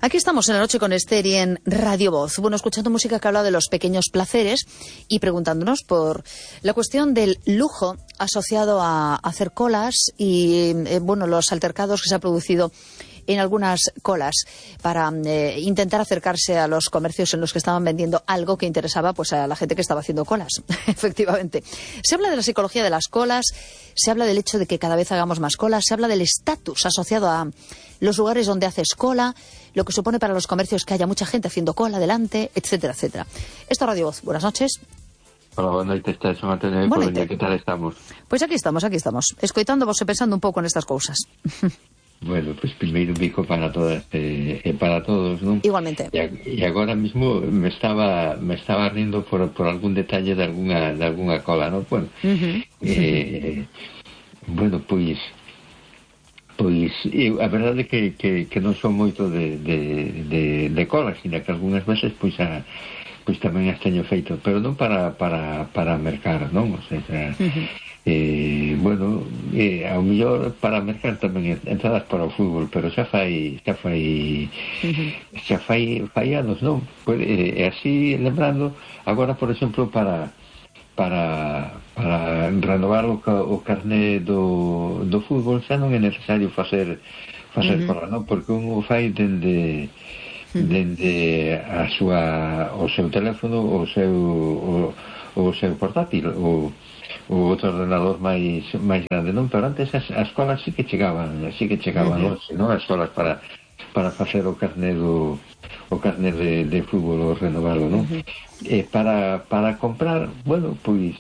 Aquí estamos en la noche con Esther y en Radio Voz. Bueno, escuchando música que habla de los pequeños placeres y preguntándonos por la cuestión del lujo asociado a hacer colas y, los altercados que se ha producido en algunas colas para intentar acercarse a los comercios en los que estaban vendiendo algo que interesaba pues a la gente que estaba haciendo colas, efectivamente. Se habla de la psicología de las colas, se habla del hecho de que cada vez hagamos más colas, se habla del estatus asociado a los lugares donde haces cola, lo que supone para los comercios que haya mucha gente haciendo cola delante, etcétera, etcétera. Esto es Radio Voz. Buenas noches. Hola, boa noite, estás a mantener que tal estamos? Pois aquí estamos, escoitándovos e pensando un pouco nestas cousas. Bueno, pues primeiro un bico para todas e para todos, non? Igualmente. E agora mismo me estaba rindo por algún detalle de alguna cola, non? Bueno, bueno, pois eu, a verdade é que non son moito de cola, sino que algunhas veces pois tamén as teño feito, pero non para mercar, non? O sea, ao mellor para mercar tamén entradas para o fútbol, pero xa fai anos, non? E así lembrando, agora por exemplo para renovar o carné do fútbol xa non é necesario facer cola, non? Porque un o fai dende o seu teléfono, o seu portátil, o outro ordenador máis grande, non? Pero antes as colas sí que chegaban longe, non? As colas para facer o carné de fútbol ou renovalo, non? Para comprar, bueno, pois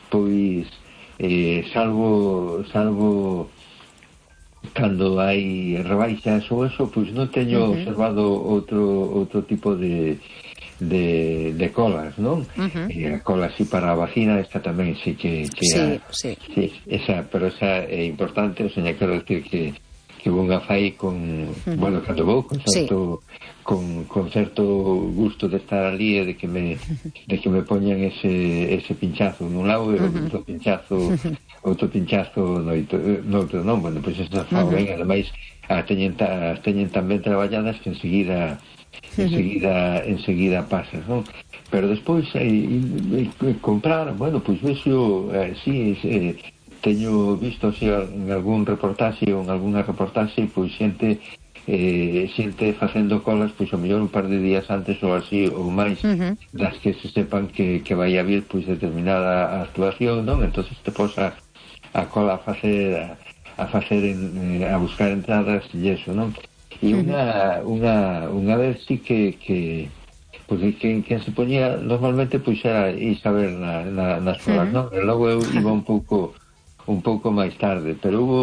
salvo cando hai rebaixas ou eso, pois non teño observado outro tipo de colas, non? A cola así para a vacina, esta tamén sí que sí, pero esa é importante, o sea, quero decir que unha fai con, bueno, cando vou con certo gusto de estar ali e de que me poñan ese pinchazo nun lado e outro pinchazo noutro, non? Bueno, pois esa fa ben, ademais as teñen tamén traballadas que enseguida pasas, non? Pero despois comprar, bueno, pois vexo, teño visto así en algún reportaxe ou en algunha reportaxe, pois xente facendo colas, pois ao mellor un par de días antes ou así ou máis das que se sepan que vai a vir pois determinada actuación, non? Entonces te posa a cola a buscar entradas e eso, non? E unha vez sí que porque quen se poñía normalmente pois era Isabel nas colas, non? E logo eu iba un pouco máis tarde, pero hubo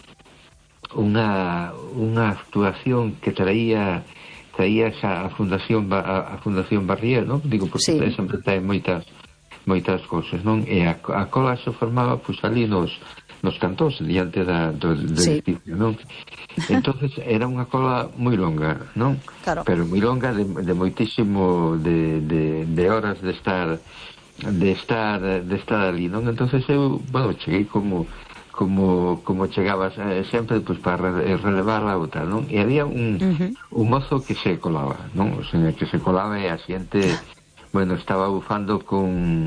unha actuación que traía xa a Fundación Barrier, non? Digo, porque sempre trae moitas cousas, non? E a cola se formaba pois ali nos cantós diante do edificio, non? Entonces era unha cola moi longa, non? Claro. Pero moi longa de moitísimo de horas de estar ali, non? Entonces eu, bueno, cheguei como chegabas sempre pois para relevar a outra, non? E había un mozo que se colaba, non? O sea, que se colaba e a xente, bueno, estaba bufando con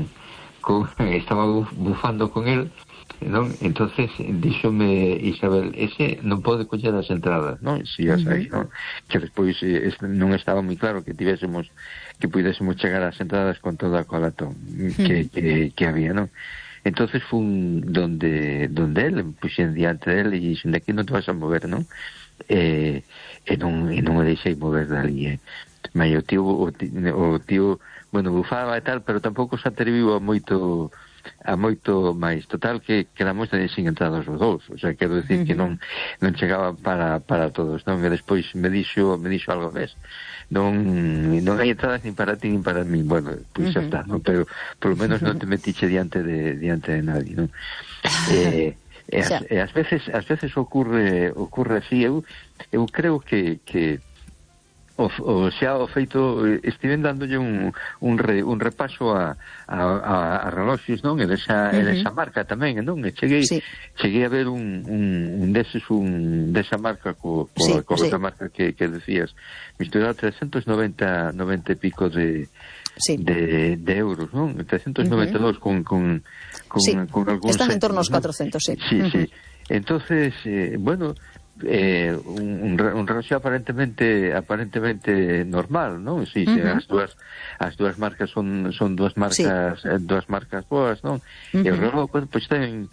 el, non? Entonces díxome Isabel, ese non pode coller as entradas, non? Si as hai, non? Que despois non estaba moi claro que pudésemos chegar ás entradas con toda a colatón que había, non? Entonces fun donde él, puxen diante dele e dixen, de aquí non te vas a mover, non? E non me deixei mover dali, Mas o tío, bueno, bufaba e tal, pero tampouco se atreviu a moito máis. Total que quedamos sin entradas os dous, o sea, quero decir que non chegaba para todos, non? E despois me dixo algo ves, non hai entradas nin para ti nin para mí. Bueno, pois xa está, non? Pero polo menos non te metiche diante de nadie, non? E ás veces ocurre así. Eu creo que xa o feito, estiven dándolle un repaso a reloxos, non? E desa marca tamén, non? E cheguei a ver un desa marca esa marca que decías, misturado 390 e pico de euros, non? 392 con algúns están en torno aos 400, sí. Sí. Entonces, bueno, un reloj aparentemente normal, ¿no? Sí, as dúas marcas son dúas marcas boas, non? E o reloj, bueno, pois ten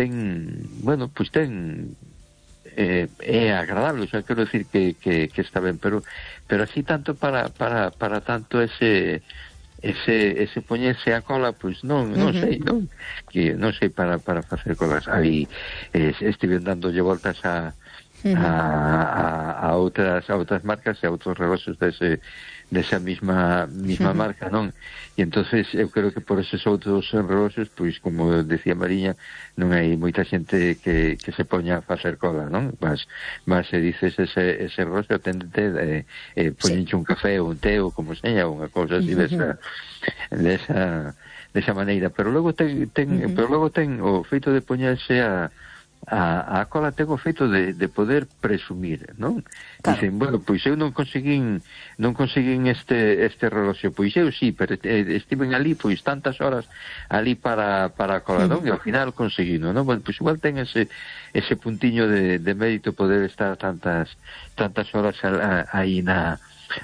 é agradable, o sea, quero decir que está ben, pero así tanto para tanto ese poñerse a cola, pois non sei, non? Que non sei para facer colas. Aí estive dándolle voltas a outras marcas e a outros reloxos desa mesma marca, non? E entonces eu creo que por eses outros reloxos, pois como decía Mariña, non hai moita xente que se poña a facer cola, non? Mas se dices ese reloxo, atendete poñenche un café ou un té ou como seña, unha cousa así desa maneira, pero logo ten o feito de poñerse a cola, ten o feito de poder presumir, non? Claro. Dicen, bueno, pois eu non conseguín este reloxo, pois eu sí, pero estiven ali pois tantas horas ali para a cola, non? E ao final conseguino, non? Bueno, pois igual ten ese puntiño de mérito poder estar tantas horas aí na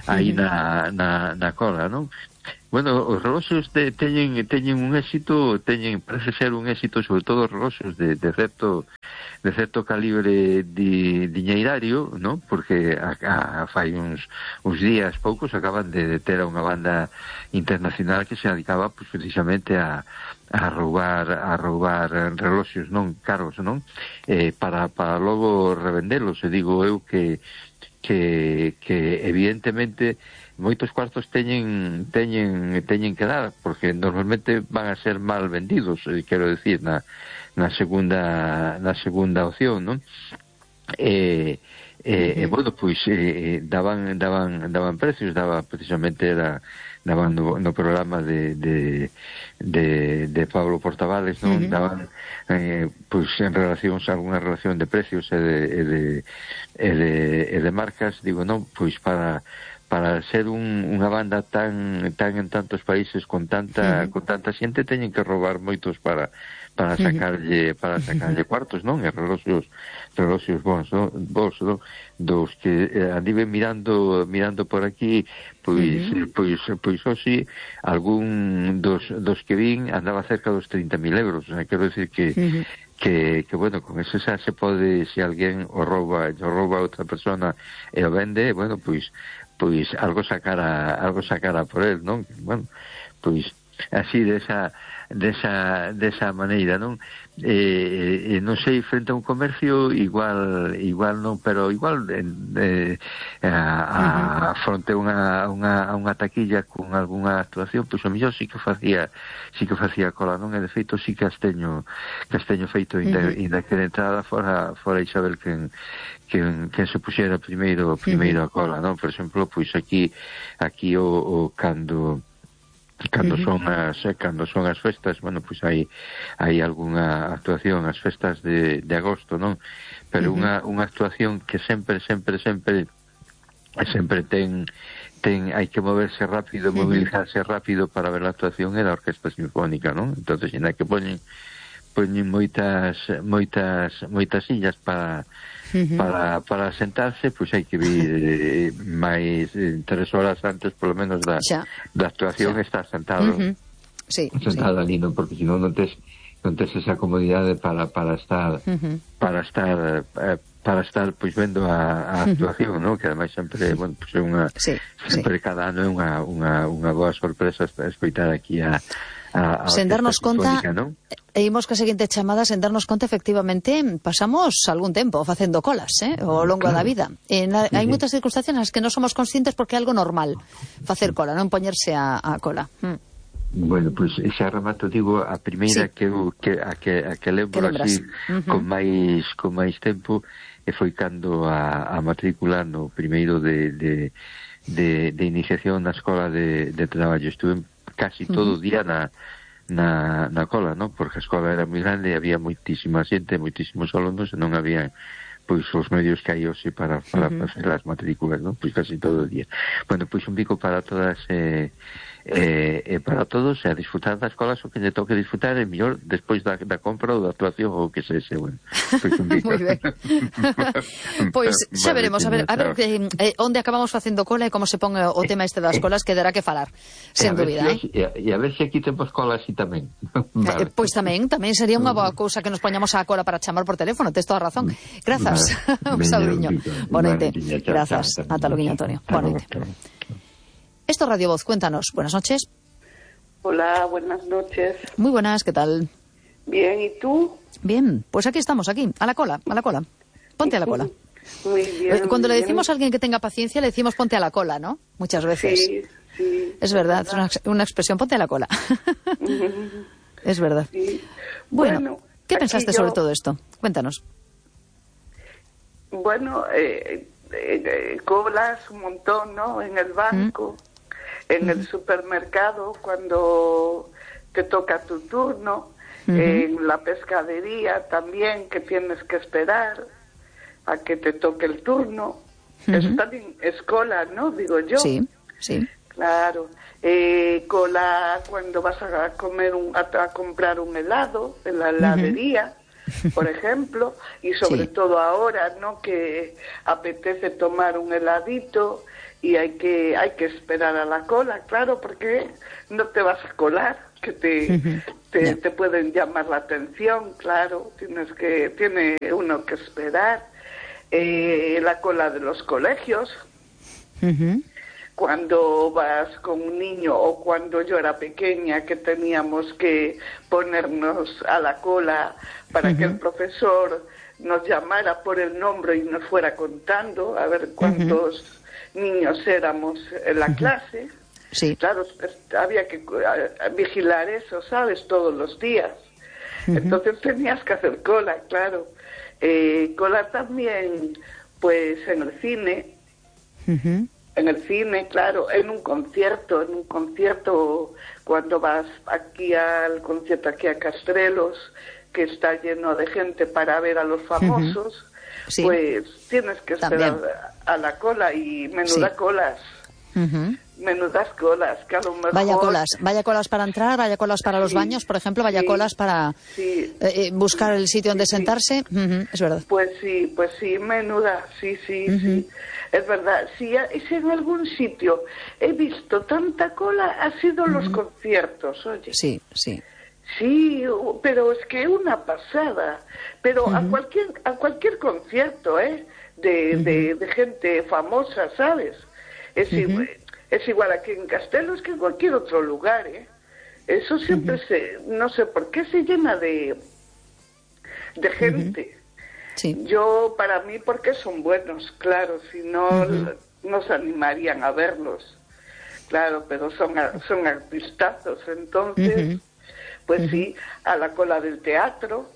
cola, non? Bueno, os reloxos teñen un éxito, parece ser un éxito, sobre todo os reloxos de certo calibre diñeirario, non? Porque fai uns días poucos acaban de ter unha banda internacional que se dedicaba pues, precisamente a roubar reloxos non caros, non? Para logo revendelos, e digo eu que evidentemente moitos cuartos teñen que dar, porque normalmente van a ser mal vendidos, quero decir, na segunda opción, non? Bueno, pois daban precios, precisamente daban no programa de Pablo Portavales, non? Daban pois en relación a alguna relación de precios e de marcas, digo, non, pois para ser unha banda tan en tantos países con tanta xente teñen que roubar moitos para sacarlle cuartos, non? E reloxos bons, non? Dos que andiven mirando por aquí, pois hoxe algún dos que vin andaba cerca dos 30.000 euros, o sea, quero decir que bueno, con eso xa se pode, se alguén o rouba a outra persona e o vende, bueno, pois algo sacará por él, non? Bueno, pois así desa maneira, non? Non sei, frente a un comercio igual non, pero igual fronte a unha taquilla con algunha actuación, pois o mellor sí que facía cola, non? E de feito sí que as teño feito, inda que de entrada fora Isabel quen se puxera primeiro a cola, non? Por exemplo, pois aquí o cando son as festas, bueno, pois hai algunha actuación, as festas de agosto, non? Pero unha actuación que sempre ten hai que moverse rápido, movilizarse rápido para ver a actuación, é a Orquesta Sinfónica, non? Entonces, ainda que poñen moitas sillas para sentarse, pois hai que vir máis 3 horas antes, polo menos da actuación, estar sentado sentado ali, non? Porque senón non tes esa comodidade para estar pois vendo a actuación, non? Que ademais sempre, bueno, pois é sempre cada ano é unha boa sorpresa escoitar aquí a sen darnos conta, e imos ca seguinte chamada, sen darnos conta, efectivamente, pasamos algún tempo facendo colas, ao longo da vida. Hai moitas circunstancias nas que non somos conscientes porque é algo normal facer cola, non poñerse a cola. Bueno, pois xa remato, digo, a primeira que lembro así con máis tempo foi cando a matrícula no primeiro de iniciación na escola de traballo. Estuve casi todo o día na cola, ¿no? Porque a escola era moi grande, había moitísima xente, moitísimos alumnos, e non había pois os medios que hai hoxe para facer as matrículas, ¿no? Pois casi todo o día. Bueno, pois un bico para todas para todos, a disfrutar das escolas o que lle toque disfrutar, é mellor despois da compra ou da actuación ou que sexe, bueno. Pois un bico. Moi ben. Pois xa veremos, a ver onde acabamos facendo cola e como se pon o tema este das colas, que dará que falar, sen dúbida. E a ver se aquí temos cola así tamén. Vale. Pois tamén sería unha boa cousa que nos poñamos a cola para chamar por teléfono, tes toda a razón. Grazas. Un saludiño. Boa noite. Grazas. Ata logo, Antonio. Boa noite. Esto es Radio Voz, cuéntanos. Buenas noches. Hola, buenas noches. Muy buenas, ¿qué tal? Bien, ¿y tú? Bien, pues aquí estamos, aquí, a la cola. Ponte a la cola. Muy bien. Cuando le decimos a alguien que tenga paciencia, le decimos ponte a la cola, ¿no? Muchas veces. Sí. Es verdad, es una expresión, ponte a la cola. Es verdad. Sí. Bueno, ¿qué pensaste sobre todo esto? Cuéntanos. Bueno, colas un montón, ¿no? En el banco, en el supermercado, cuando te toca tu turno, en la pescadería también, que tienes que esperar a que te toque el turno. Eso también es cola, ¿no? Digo yo. Sí. Claro. Cola cuando vas a comer a comprar un helado en la heladería. Por ejemplo, y sobre todo ahora, ¿no? Que apetece tomar un heladito y hay que esperar a la cola, claro, porque no te vas a colar, que te pueden llamar la atención, claro, tiene uno que esperar. La cola de los colegios. Cuando vas con un niño o cuando yo era pequeña, que teníamos que ponernos a la cola para que el profesor nos llamara por el nombre y nos fuera contando a ver cuántos niños éramos en la clase. Sí. Claro, había que vigilar eso, ¿sabes? Todos los días. Entonces tenías que hacer cola, claro. Cola también, pues en el cine. En el cine, claro, en un concierto, cuando vas aquí al concierto, aquí a Castrelos, que está lleno de gente para ver a los famosos, pues tienes que esperar a la cola y menudas colas. Menudas colas, que a lo mejor... Vaya colas para entrar, vaya colas para los baños, por ejemplo, vaya colas para buscar el sitio donde sentarse, es verdad. Pues sí, menuda, sí. Es verdad, si en algún sitio he visto tanta cola, ha sido los conciertos, oye. Sí. Sí, pero es que una pasada. Pero a cualquier concierto, de gente famosa, ¿sabes? Es igual aquí en Castelos que en cualquier otro lugar, Eso siempre no sé por qué se llena de gente. Sí. Yo, para mí, porque son buenos, claro, si no, nos animarían a verlos. Claro, pero son artistazos, entonces, pues sí, a la cola del teatro.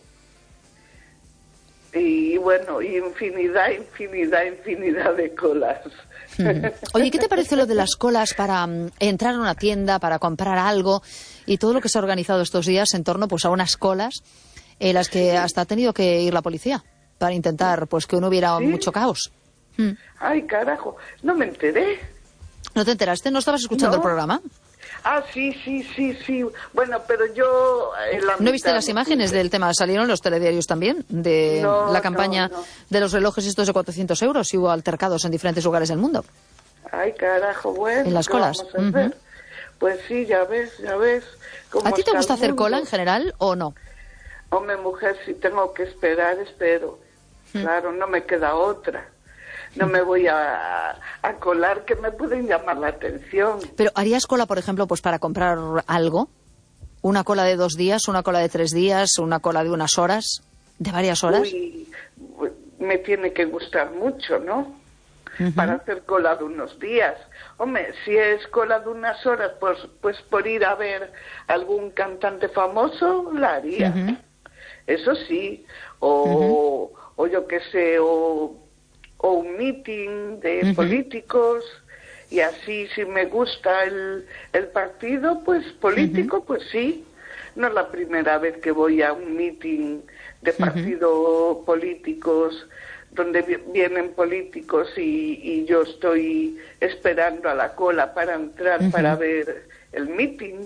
Y bueno, y infinidad de colas. Oye, ¿qué te parece lo de las colas para entrar a una tienda, para comprar algo y todo lo que se ha organizado estos días en torno pues a unas colas en las que hasta ha tenido que ir la policía para intentar pues que no hubiera mucho caos? Ay, carajo, no me enteré. ¿No te enteraste? ¿No estabas escuchando el programa? Ah, sí. Bueno, pero yo... ¿No viste las imágenes del tema? Salieron los telediarios también de la campaña de los relojes estos de 400 euros y hubo altercados en diferentes lugares del mundo. Ay, carajo, bueno. En las colas. Pues sí, ya ves. ¿A ti te gusta hacer cola en general o no? Hombre, mujer, si tengo que esperar, espero. Claro, no me queda otra. No me voy a colar, que me pueden llamar la atención. Pero ¿harías cola, por ejemplo, pues para comprar algo? ¿Una cola de 2 días, una cola de 3 días, una cola de unas horas, de varias horas? Uy, me tiene que gustar mucho, ¿no? Para hacer cola de unos días. Hombre, si es cola de unas horas, pues por ir a ver algún cantante famoso, la haría. Eso sí. O o yo qué sé, o un meeting de políticos, y así si me gusta el partido pues político, pues sí. No es la primera vez que voy a un meeting de partidos políticos donde vienen políticos y yo estoy esperando a la cola para entrar para ver el meeting.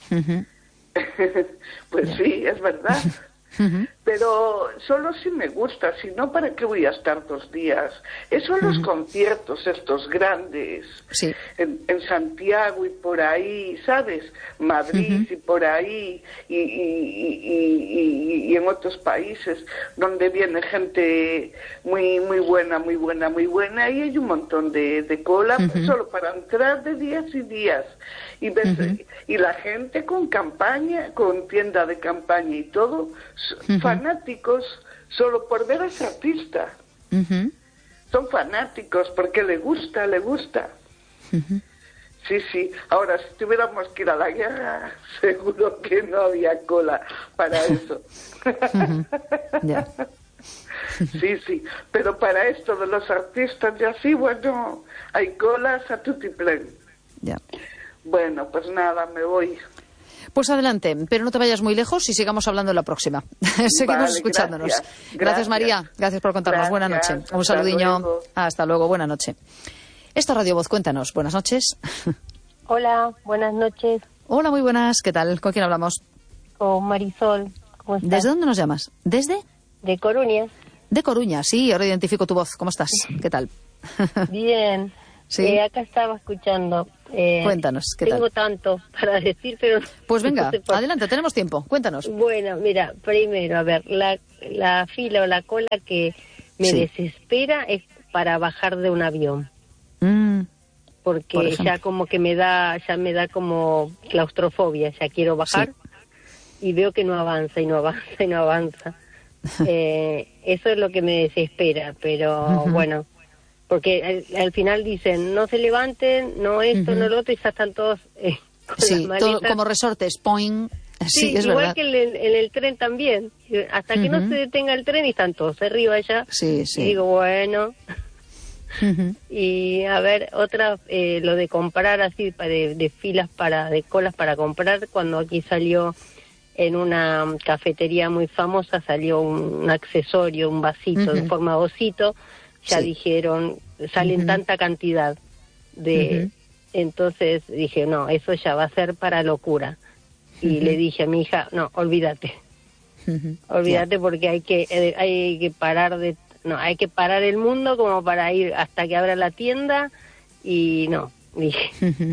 Pues sí, es verdad. Pero solo si me gusta, si no, ¿para qué voy a estar 2 días? Eso en los conciertos estos grandes, sí, en Santiago y por ahí, ¿sabes? Madrid y por ahí, y en otros países donde viene gente muy buena, y hay un montón de cola solo para entrar de días y días. Y, y la gente con campaña, con tienda de campaña y todo, fanáticos solo por ver a ese artista. Son fanáticos porque le gusta. Sí. Ahora, si tuviéramos que ir a la guerra, seguro que no había cola para eso. Sí. Pero para esto de los artistas y así, bueno, hay colas a tutiplén. Bueno, pues nada, me voy. Pues adelante, pero no te vayas muy lejos y sigamos hablando en la próxima. Seguimos escuchándonos. Gracias, María. Gracias por contarnos. Buenas noches. Un saludiño. Luego. Hasta luego. Buenas noches. Esta Radio Voz, cuéntanos. Buenas noches. Hola, buenas noches. Hola, muy buenas. ¿Qué tal? ¿Con quién hablamos? Con Marisol. ¿Cómo estás? ¿Desde dónde nos llamas? ¿Desde? De Coruña. De Coruña, sí. Ahora identifico tu voz. ¿Cómo estás? ¿Qué tal? Bien. Sí. Acá estaba escuchando. Cuéntanos, ¿qué tal? Tengo tanto para decir, pero... Pues venga, no sé por... adelante, tenemos tiempo. Cuéntanos. Bueno, mira, primero, a ver, la fila o la cola que me desespera es para bajar de un avión. Porque ya como que me da como claustrofobia, ya quiero bajar y veo que no avanza. Eso es lo que me desespera, pero bueno... Porque al final dicen, no se levanten, no esto, no lo otro, y ya están todos con las maletas. Todo como resortes, point. Sí, es igual verdad. Que en el tren también. Hasta que no se detenga el tren y están todos arriba ya. Sí. Y digo, bueno. Y a ver, otra, lo de comprar así, de filas de colas para comprar, cuando aquí salió en una cafetería muy famosa, salió un accesorio, un vasito, en forma de osito. Ya dijeron, salen tanta cantidad de... Entonces dije, no, eso ya va a ser para locura. Y le dije a mi hija, no, olvídate. Olvídate porque hay que parar hay que parar el mundo como para ir hasta que abra la tienda y no, dije.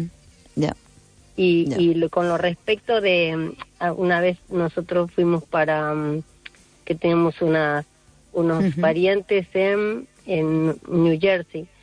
Y con lo respecto de... una vez nosotros fuimos para... que tenemos unos parientes en New Jersey,